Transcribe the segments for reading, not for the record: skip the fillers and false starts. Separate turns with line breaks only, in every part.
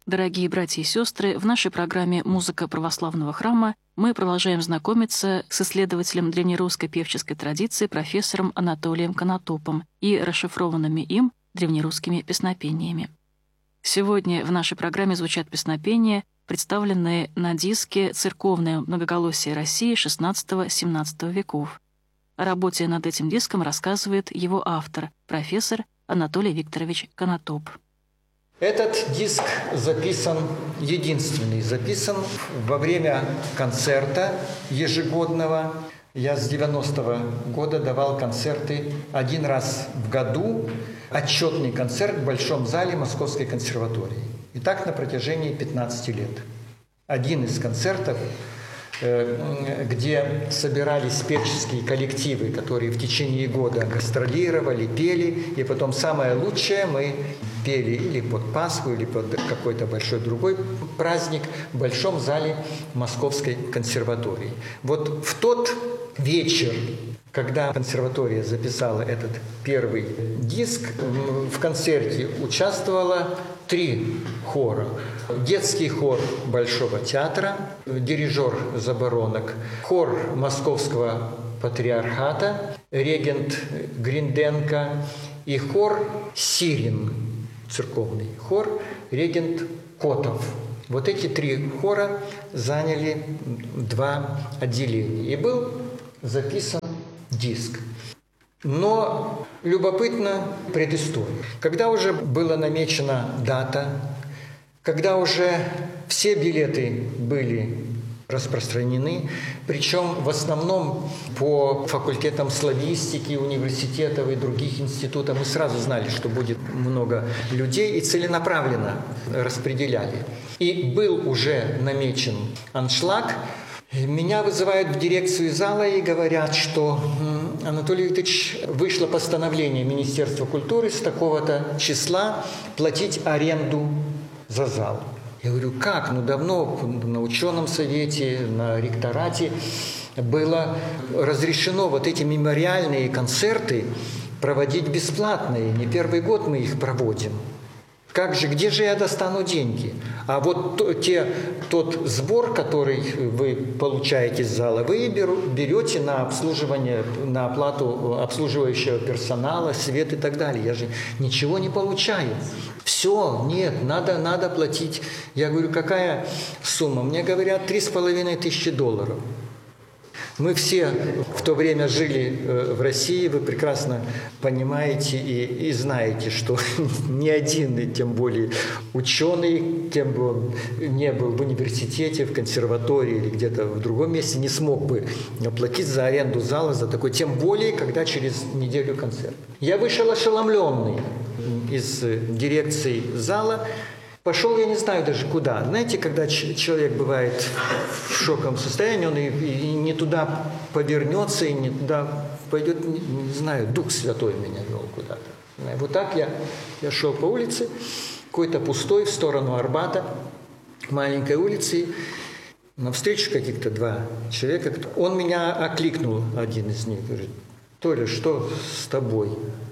Дорогие братья и сестры, в нашей программе «Музыка православного храма» мы продолжаем знакомиться с исследователем древнерусской певческой традиции профессором Анатолием Конотопом и расшифрованными им древнерусскими песнопениями. Сегодня в нашей программе звучат песнопения, представленные на диске «Церковное многоголосие России» XVI-XVII веков. О работе над этим диском рассказывает его автор, профессор Анатолий Викторович Конотоп.
Этот диск единственный записан во время концерта ежегодного. Я с 90-го года давал концерты один раз в году, отчетный концерт в Большом зале Московской консерватории. И так на протяжении 15 лет. Один из концертов, где собирались певческие коллективы, которые в течение года гастролировали, пели, и потом самое лучшее мы пели или под Пасху, или под какой-то большой другой праздник в Большом зале Московской консерватории. Вот в тот вечер, когда консерватория записала этот первый диск, в концерте участвовало 3 хора. Детский хор Большого театра, дирижер Заборонок, хор Московского патриархата, регент Гринденко и хор Сирин, церковный хор, регент Котов. Вот эти 3 хора заняли 2 отделения. И был записан диск. Но любопытно предыстория. Когда уже была намечена дата, когда уже все билеты были распространены, причем в основном по факультетам славистики, университетов и других институтов, мы сразу знали, что будет много людей, и целенаправленно распределяли. И был уже намечен аншлаг. Меня вызывают в дирекцию зала и говорят, что Анатолий Викторович, вышло постановление Министерства культуры с такого-то числа платить аренду за зал. Я говорю, как? Давно на ученом совете, на ректорате было разрешено вот эти мемориальные концерты проводить бесплатные. Не первый год мы их проводим. Как же, где же я достану деньги? А вот тот сбор, который вы получаете с зала, вы берете на обслуживание, на оплату обслуживающего персонала, свет и так далее. Я же ничего не получаю. Все, нет, надо платить. Я говорю, какая сумма? Мне говорят, $3500. Мы все в то время жили в России, вы прекрасно понимаете и знаете, что ни один, тем более ученый, кем бы он не был в университете, в консерватории или где-то в другом месте, не смог бы оплатить за аренду зала, за такой, тем более, когда через неделю концерт. Я вышел ошеломленный из дирекции зала. Пошел, я не знаю даже куда. Знаете, когда человек бывает в шоковом состоянии, он и не туда повернется, и не туда пойдет, не знаю, Дух Святой меня вел куда-то. Вот так я шел по улице, какой-то пустой, в сторону Арбата, маленькой улицы. Навстречу каких-то 2 человека. Он меня окликнул, один из них, говорит, Толя, что с тобой?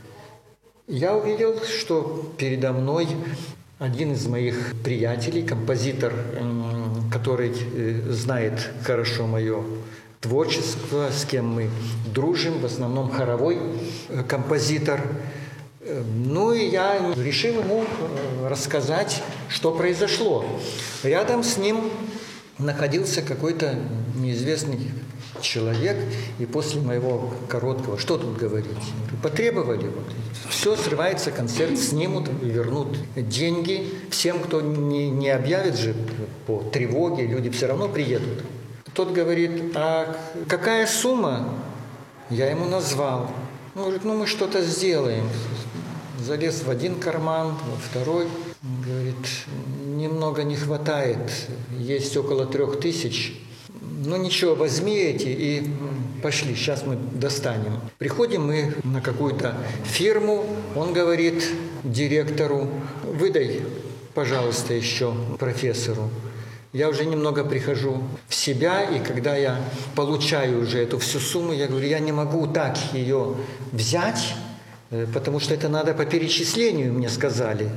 Я увидел, что передо мной один из моих приятелей, композитор, который знает хорошо мое творчество, с кем мы дружим, в основном хоровой композитор. Ну и я решил ему рассказать, что произошло. Рядом с ним находился какой-то неизвестный человек, и после моего короткого, что тут говорить, потребовали, все срывается, концерт снимут и вернут деньги всем, кто не объявит же по тревоге, люди все равно приедут. Тот говорит, а какая сумма? Я ему назвал. Он говорит, мы что-то сделаем. Залез в один карман, во второй. Говорит, немного не хватает, есть около 3000. Ну ничего, возьми эти и пошли, сейчас мы достанем. Приходим мы на какую-то фирму, он говорит директору, выдай, пожалуйста, еще профессору. Я уже немного прихожу в себя, и когда я получаю уже эту всю сумму, я говорю, я не могу так ее взять, потому что это надо по перечислению, мне сказали.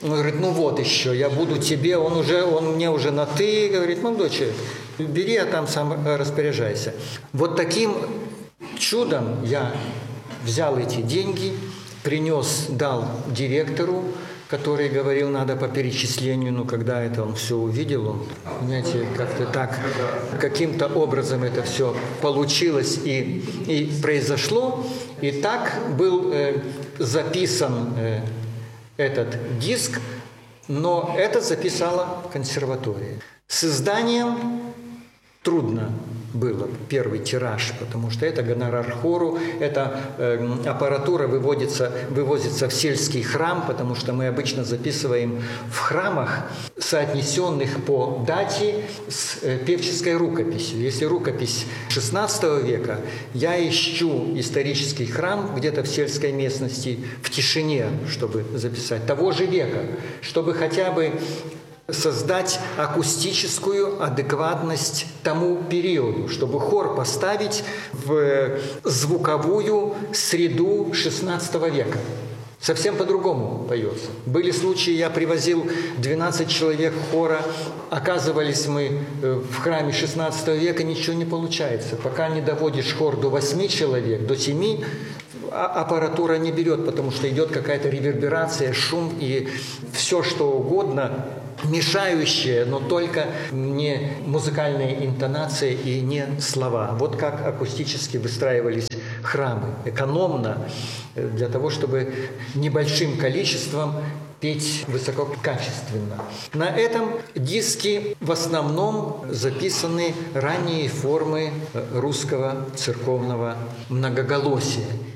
Он говорит, ну вот еще, я буду тебе, он мне уже на «ты», говорит, молодой человек, бери, а там сам распоряжайся. Вот таким чудом я взял эти деньги, принес, дал директору, который говорил, надо по перечислению, но когда это он все увидел, он, понимаете, как-то так, каким-то образом это все получилось и произошло. И так был записан этот диск, но это записала консерватория. С изданием трудно было, первый тираж, потому что это гонорар хору, эта аппаратура вывозится в сельский храм, потому что мы обычно записываем в храмах, соотнесенных по дате с певческой рукописью. Если рукопись XVI века, я ищу исторический храм где-то в сельской местности, в тишине, чтобы записать, того же века, чтобы хотя бы создать акустическую адекватность тому периоду, чтобы хор поставить в звуковую среду XVI века. Совсем по-другому поется. Были случаи, я привозил 12 человек хора, оказывались мы в храме XVI века, ничего не получается. Пока не доводишь хор до 8 человек, до 7, аппаратура не берет, потому что идет какая-то реверберация, шум и все что угодно, мешающее, но только не музыкальная интонация и не слова. Вот как акустически выстраивались храмы. Экономно, для того, чтобы небольшим количеством петь высококачественно. На этом диске в основном записаны ранние формы русского церковного многоголосия.